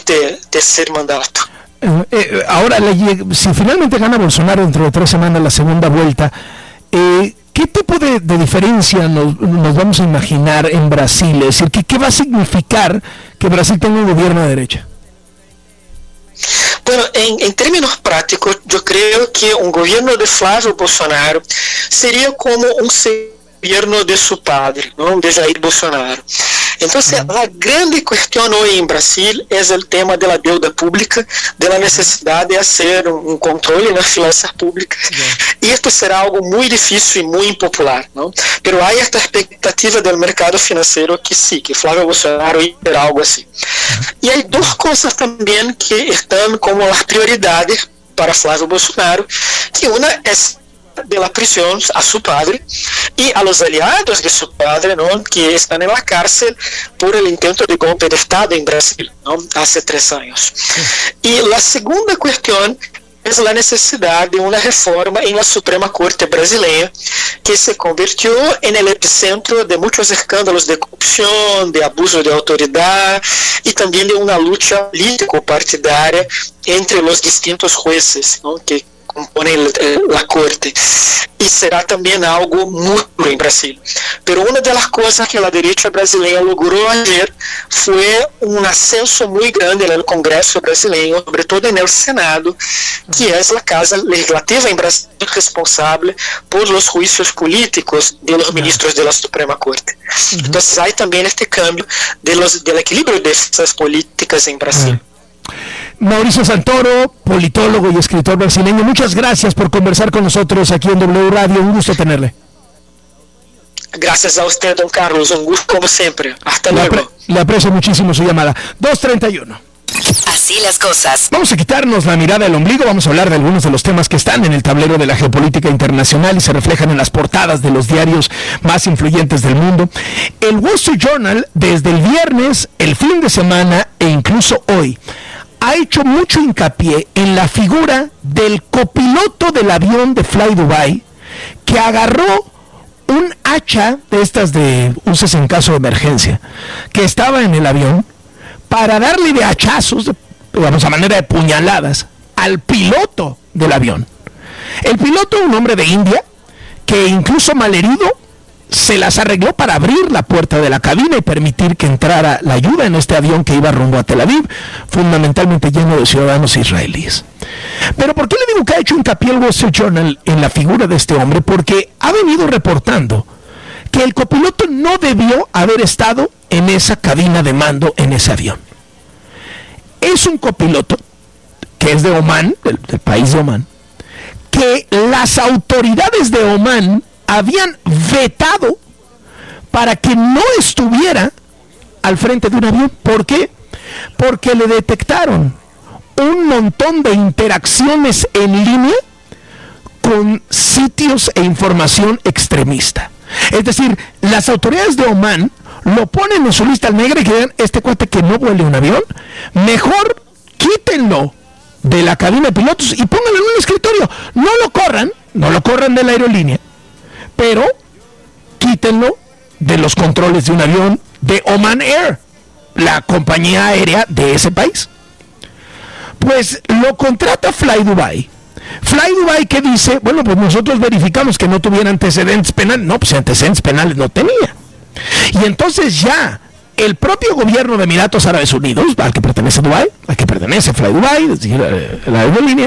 este tercer mandato. Ahora, si finalmente gana Bolsonaro dentro de 3 semanas la segunda vuelta, ¿qué tipo de diferencia nos vamos a imaginar en Brasil? Es decir, ¿qué va a significar que Brasil tenga un gobierno de derecha? Bueno, en términos prácticos, yo creo que un gobierno de Flávio Bolsonaro sería como un gobierno de su padre, ¿no? De Jair Bolsonaro. Entonces, la grande cuestión hoy en Brasil es el tema de la deuda pública, de la necesidad de hacer un control en las finanzas públicas. Y esto será algo muy difícil y muy impopular, ¿no? Pero hay esta expectativa del mercado financiero que sí, que Flávio Bolsonaro será algo así. Y hay dos cosas también que están como las prioridades para Flávio Bolsonaro, que una es de la prisión a su padre y a los aliados de su padre, ¿no? Que están en la cárcel por el intento de golpe de Estado en Brasil, ¿no? Hace 3 años. Y la segunda cuestión es la necesidad de una reforma en la Suprema Corte brasileña, que se convirtió en el epicentro de muchos escándalos de corrupción, de abuso de autoridad y también de una lucha político-partidaria entre los distintos jueces, ¿no? Que componen la corte, y será también algo muy duro en Brasil. Pero una de las cosas que la derecha brasileña logró ayer fue un ascenso muy grande en el Congreso brasileño, sobre todo en el Senado, que es la casa legislativa en Brasil responsable por los juicios políticos de los ministros de la Suprema Corte. Entonces hay también este cambio del equilibrio de esas políticas en Brasil. Mauricio Santoro, politólogo y escritor brasileño, muchas gracias por conversar con nosotros aquí en W Radio, un gusto tenerle. Gracias a usted, don Carlos, un gusto como siempre. Hasta luego. Le aprecio muchísimo su llamada. 2:31. Así las cosas. Vamos a quitarnos la mirada del ombligo, vamos a hablar de algunos de los temas que están en el tablero de la geopolítica internacional y se reflejan en las portadas de los diarios más influyentes del mundo. El Wall Street Journal, desde el viernes, el fin de semana e incluso hoy, ha hecho mucho hincapié en la figura del copiloto del avión de Fly Dubai, que agarró un hacha de estas de uses en caso de emergencia, que estaba en el avión, para darle de hachazos, digamos a manera de puñaladas, al piloto del avión. El piloto, un hombre de India, que incluso malherido, se las arregló para abrir la puerta de la cabina y permitir que entrara la ayuda en este avión que iba rumbo a Tel Aviv, fundamentalmente lleno de ciudadanos israelíes. Pero ¿por qué le digo que ha hecho hincapié el Wall Street Journal en la figura de este hombre? Porque ha venido reportando que el copiloto no debió haber estado en esa cabina de mando en ese avión. Es un copiloto que es de Omán, del país de Omán, que las autoridades de Omán habían vetado para que no estuviera al frente de un avión. ¿Por qué? Porque le detectaron un montón de interacciones en línea con sitios e información extremista. Es decir, las autoridades de Omán lo ponen en su lista negra y que digan, este cuate que no vuele un avión, mejor quítenlo de la cabina de pilotos y pónganlo en un escritorio. No lo corran de la aerolínea, pero quítenlo de los controles de un avión de Oman Air, la compañía aérea de ese país. Pues lo contrata Fly Dubai. Fly Dubai, que dice, bueno, pues nosotros verificamos que no tuviera antecedentes penales. No, pues antecedentes penales no tenía. Y entonces ya el propio gobierno de Emiratos Árabes Unidos, al que pertenece Dubai, al que pertenece Fly Dubai, es decir, la aerolínea,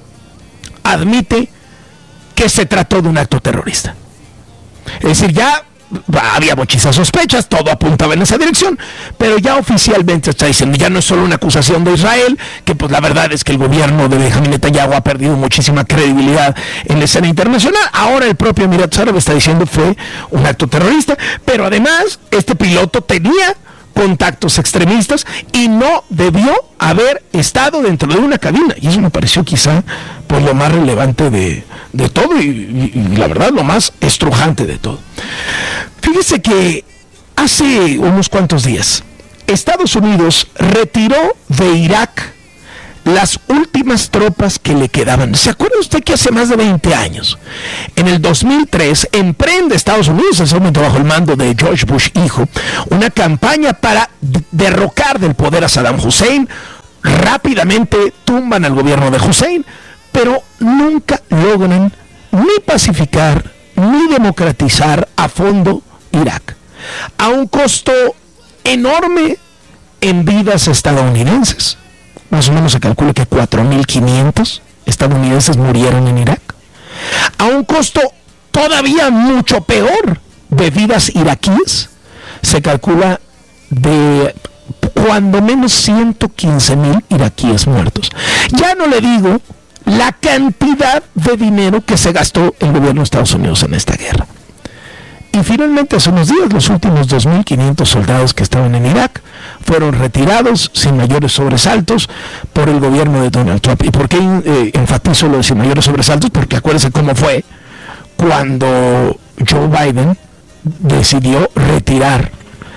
admite que se trató de un acto terrorista. Es decir, ya había muchísimas sospechas, todo apuntaba en esa dirección, pero ya oficialmente está diciendo, ya no es solo una acusación de Israel, que pues la verdad es que el gobierno de Benjamín Netanyahu ha perdido muchísima credibilidad en la escena internacional. Ahora el propio Emiratos Árabes está diciendo fue un acto terrorista, pero además este piloto tenía contactos extremistas y no debió haber estado dentro de una cabina, y eso me pareció quizá pues lo más relevante de todo y la verdad lo más estrujante de todo. Fíjese que hace unos cuantos días Estados Unidos retiró de Irak las últimas tropas que le quedaban. ¿Se acuerda usted que hace más de 20 años, en el 2003, emprende Estados Unidos, en ese momento bajo el mando de George Bush hijo, una campaña para derrocar del poder a Saddam Hussein, rápidamente tumban al gobierno de Hussein, pero nunca logran ni pacificar ni democratizar a fondo Irak, a un costo enorme en vidas estadounidenses. Más o menos se calcula que 4.500 estadounidenses murieron en Irak, a un costo todavía mucho peor de vidas iraquíes. Se calcula de cuando menos 115,000 iraquíes muertos. Ya no le digo la cantidad de dinero que se gastó el gobierno de Estados Unidos en esta guerra. Y finalmente, hace unos días, los últimos 2.500 soldados que estaban en Irak fueron retirados sin mayores sobresaltos por el gobierno de Donald Trump. ¿Y por qué enfatizo lo de sin mayores sobresaltos? Porque acuérdense cómo fue cuando Joe Biden decidió retirar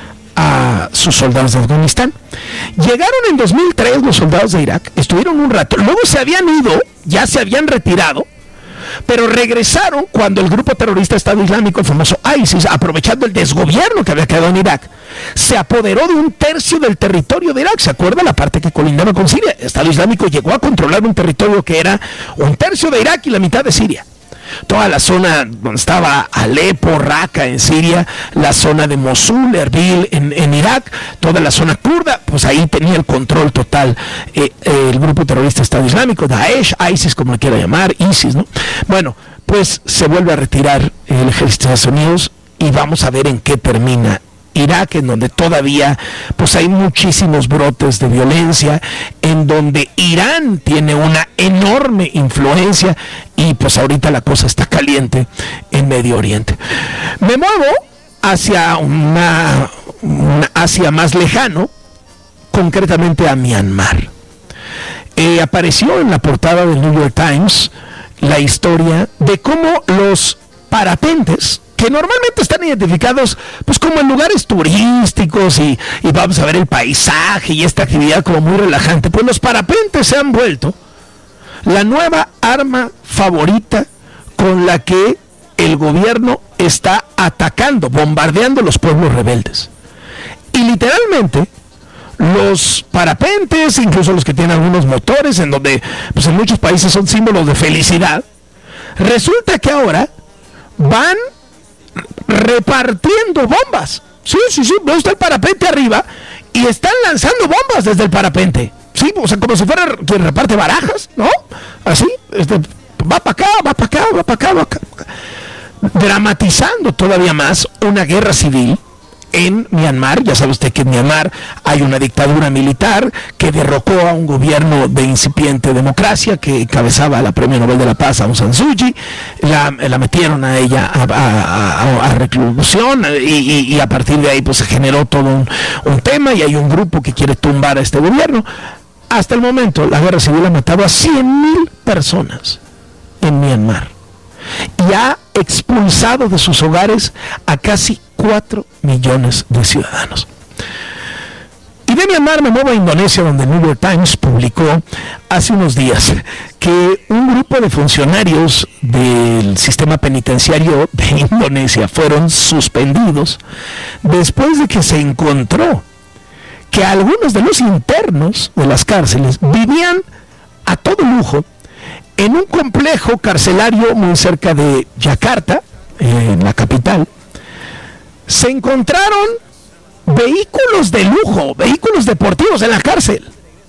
a sus soldados de Afganistán. Llegaron en 2003 los soldados de Irak, estuvieron un rato, luego se habían ido, ya se habían retirado, pero regresaron cuando el grupo terrorista Estado Islámico, el famoso ISIS, aprovechando el desgobierno que había quedado en Irak, se apoderó de 1/3 del territorio de Irak. ¿Se acuerda la parte que colindaba con Siria? El Estado Islámico llegó a controlar un territorio que era 1/3 de Irak y la mitad de Siria. Toda la zona donde estaba Alepo, Raqqa en Siria, la zona de Mosul, Erbil en Irak, toda la zona kurda, pues ahí tenía el control total el grupo terrorista Estado Islámico, Daesh, ISIS, como le quiera llamar, ISIS, ¿no? Bueno, pues se vuelve a retirar el ejército de Estados Unidos y vamos a ver en qué termina Irak, en donde todavía pues hay muchísimos brotes de violencia, en donde Irán tiene una enorme influencia y pues ahorita la cosa está caliente en Medio Oriente. Me muevo hacia una Asia más lejano, concretamente a Myanmar. Apareció en la portada del New York Times la historia de cómo los parapentes, que normalmente están identificados pues como en lugares turísticos y vamos a ver el paisaje y esta actividad como muy relajante, pues los parapentes se han vuelto la nueva arma favorita con la que el gobierno está atacando, bombardeando los pueblos rebeldes. Y literalmente los parapentes, incluso los que tienen algunos motores, en donde pues en muchos países son símbolos de felicidad, resulta que ahora van repartiendo bombas. Sí, veo usted el parapente arriba y están lanzando bombas desde el parapente. Sí, o sea, como si fuera quien reparte barajas, ¿no? Así, va para acá, va para acá, va para acá, va acá. Dramatizando todavía más una guerra civil en Myanmar. Ya sabe usted que en Myanmar hay una dictadura militar que derrocó a un gobierno de incipiente democracia que encabezaba la Premio Nobel de la Paz, Aung San Suu Kyi. La metieron a ella a reclusión y a partir de ahí pues se generó todo un tema y hay un grupo que quiere tumbar a este gobierno. Hasta el momento la guerra civil ha matado a 100,000 personas en Myanmar y ha expulsado de sus hogares a casi 4 millones de ciudadanos. Y de Myanmar me muevo a Indonesia, donde el New York Times publicó hace unos días que un grupo de funcionarios del sistema penitenciario de Indonesia fueron suspendidos después de que se encontró que algunos de los internos de las cárceles vivían a todo lujo en un complejo carcelario muy cerca de Yakarta, en la capital. Se encontraron vehículos de lujo, vehículos deportivos en la cárcel,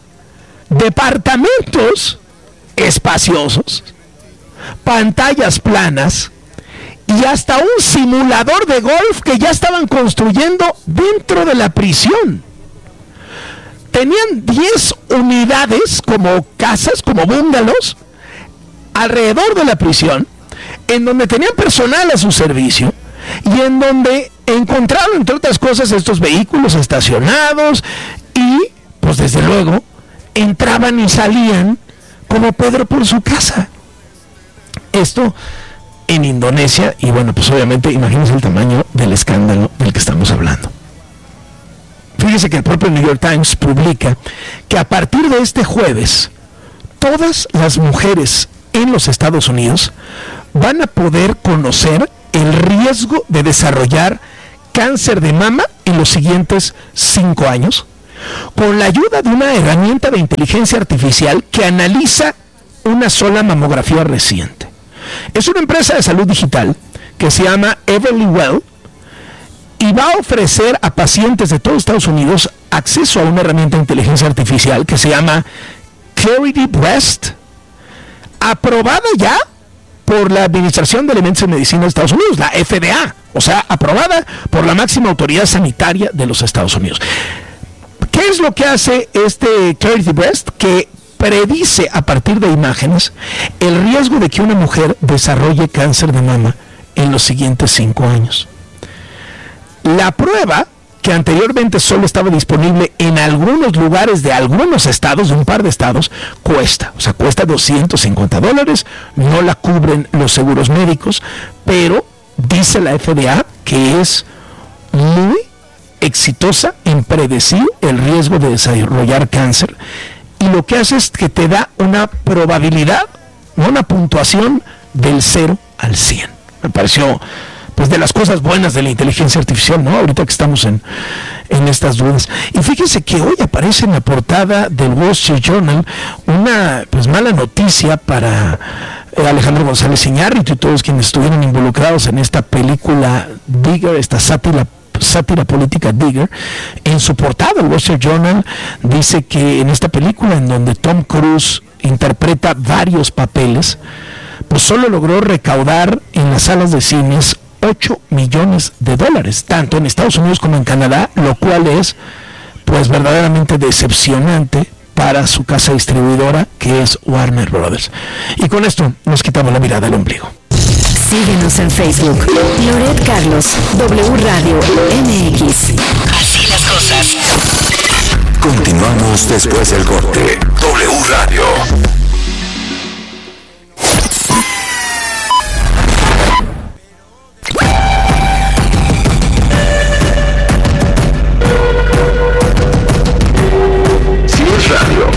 departamentos espaciosos, pantallas planas y hasta un simulador de golf que ya estaban construyendo dentro de la prisión. Tenían 10 unidades como casas, como bungalows, alrededor de la prisión, en donde tenían personal a su servicio y en donde encontraron, entre otras cosas, estos vehículos estacionados y, pues desde luego, entraban y salían como Pedro por su casa. Esto en Indonesia, y bueno, pues obviamente imagínense el tamaño del escándalo del que estamos hablando. Fíjese que el propio New York Times publica que a partir de este jueves, todas las mujeres en los Estados Unidos van a poder conocer el riesgo de desarrollar cáncer de mama en los siguientes 5 años con la ayuda de una herramienta de inteligencia artificial que analiza una sola mamografía reciente. Es una empresa de salud digital que se llama Everlywell y va a ofrecer a pacientes de todo Estados Unidos acceso a una herramienta de inteligencia artificial que se llama Clarity Breast, aprobada ya por la Administración de Alimentos y Medicina de Estados Unidos, la FDA, o sea, aprobada por la máxima autoridad sanitaria de los Estados Unidos. ¿Qué es lo que hace este Clarity Breast? Que predice a partir de imágenes el riesgo de que una mujer desarrolle cáncer de mama en los siguientes 5 años. La prueba, que anteriormente solo estaba disponible en algunos lugares de algunos estados, de un par de estados, cuesta $250, no la cubren los seguros médicos, pero dice la FDA que es muy exitosa en predecir el riesgo de desarrollar cáncer, y lo que hace es que te da una probabilidad, una puntuación del 0 al 100. Me pareció pues de las cosas buenas de la inteligencia artificial, ¿no? Ahorita que estamos en estas dudas. Y fíjense que hoy aparece en la portada del Wall Street Journal una pues mala noticia para Alejandro González Iñárritu y todos quienes estuvieron involucrados en esta película Digger, esta sátira política Digger. En su portada, el Wall Street Journal dice que en esta película, en donde Tom Cruise interpreta varios papeles, pues solo logró recaudar en las salas de cines $8 millones, tanto en Estados Unidos como en Canadá, lo cual es pues verdaderamente decepcionante para su casa distribuidora, que es Warner Brothers. Y con esto nos quitamos la mirada del ombligo. Síguenos en Facebook, Loret Carlos, W Radio MX. Así las cosas. Continuamos después del corte. W Radio. Si es radio.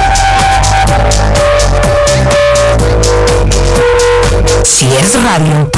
Si es radio.